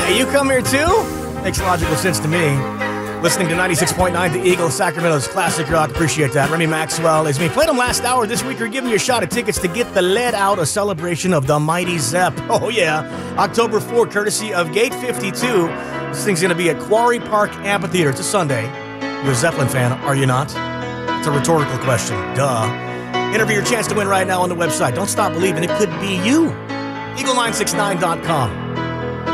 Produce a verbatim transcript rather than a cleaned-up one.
Hey, you come here too? Makes logical sense to me. Listening to ninety-six point nine The Eagle, Sacramento's classic rock. Appreciate that. Remy Maxwell is me. Played them last hour. This week we're giving you a shot at tickets to Get the Lead Out, a celebration of the mighty Zepp. Oh yeah, October fourth, courtesy of Gate fifty-two. This thing's going to be at Quarry Park Amphitheater. It's a Sunday. You're a Zeppelin fan, are you not? It's a rhetorical question. Duh. Enter your chance to win right now on the website. Don't stop believing. It could be you. eagle nine six nine dot com.